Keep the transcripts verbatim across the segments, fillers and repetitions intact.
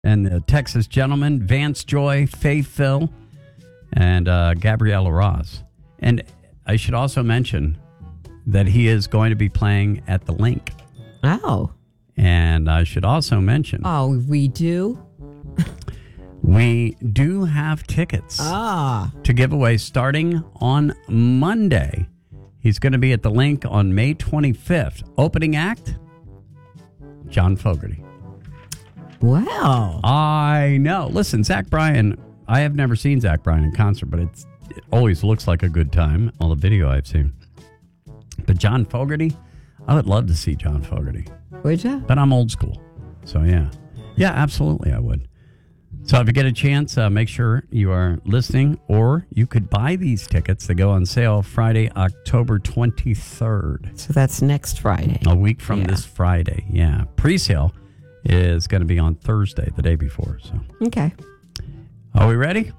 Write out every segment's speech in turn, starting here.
And the Texas Gentlemen, Vance Joy, Faith Phil, and uh, Gabriella Ross. And I should also mention that he is going to be playing at the Link. Oh. And I should also mention... Oh, we do? We do have tickets ah. to give away starting on Monday. He's going to be at the Link on May twenty-fifth. Opening act, John Fogerty. Wow. I know. Listen, Zach Bryan, I have never seen Zach Bryan in concert, but it's, it always looks like a good time, all the video I've seen. But John Fogerty, I would love to see John Fogerty. Would you? But I'm old school. So, yeah. Yeah, absolutely, I would. So if you get a chance, uh, make sure you are listening, or you could buy these tickets. They go on sale Friday, October twenty-third. So that's next Friday. A week from yeah. this Friday, yeah. Pre-sale is going to be on Thursday, the day before. So, okay. Are we ready?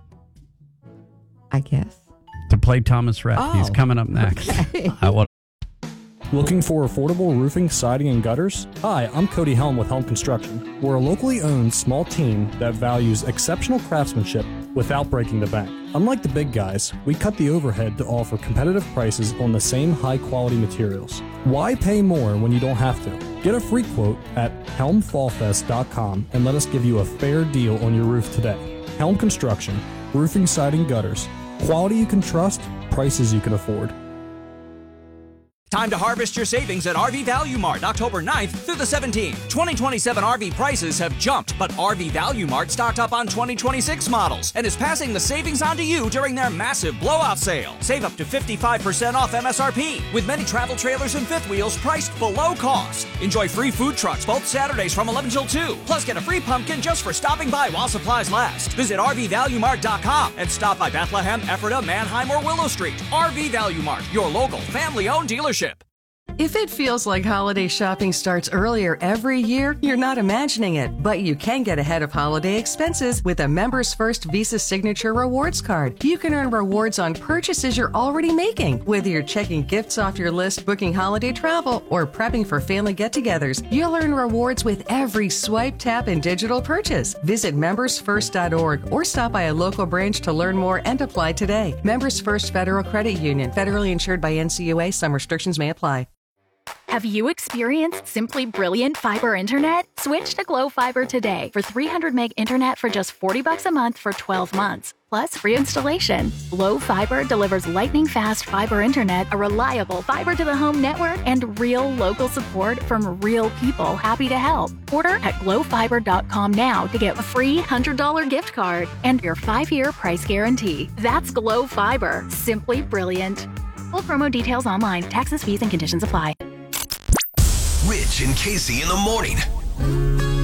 I guess. To play Thomas Rhett. Oh, He's coming up next. Okay. I want Looking for affordable roofing, siding, and gutters? Hi, I'm Cody Helm with Helm Construction. We're a locally owned small team that values exceptional craftsmanship without breaking the bank. Unlike the big guys, we cut the overhead to offer competitive prices on the same high-quality materials. Why pay more when you don't have to? Get a free quote at helm fall fest dot com and let us give you a fair deal on your roof today. Helm Construction, roofing, siding, gutters. Quality you can trust, prices you can afford. Time to harvest your savings at R V Value Mart October ninth through the seventeenth. twenty twenty-seven R V prices have jumped, but R V Value Mart stocked up on twenty twenty-six models and is passing the savings on to you during their massive blowout sale. Save up to fifty-five percent off M S R P with many travel trailers and fifth wheels priced below cost. Enjoy free food trucks both Saturdays from eleven till two. Plus get a free pumpkin just for stopping by while supplies last. Visit R V value mart dot com and stop by Bethlehem, Ephrata, Manheim, or Willow Street. R V Value Mart, your local family-owned dealership. If it feels like holiday shopping starts earlier every year, you're not imagining it, but you can get ahead of holiday expenses with a Members First Visa Signature Rewards Card. You can earn rewards on purchases you're already making. Whether you're checking gifts off your list, booking holiday travel, or prepping for family get-togethers, you'll earn rewards with every swipe, tap, and digital purchase. Visit members first dot org or stop by a local branch to learn more and apply today. Members First Federal Credit Union, federally insured by N C U A. Some restrictions may apply. Have you experienced simply brilliant fiber internet? Switch to Glow Fiber today for three hundred meg internet for just forty bucks a month for twelve months, plus free installation. Glow Fiber delivers lightning fast fiber internet, a reliable fiber to the home network, and real local support from real people happy to help. Order at glow fiber dot com now to get a free one hundred dollars gift card and your five year price guarantee. That's Glow Fiber. Simply brilliant. Full promo details online. Taxes, fees, and conditions apply. Rich and Casey in the morning.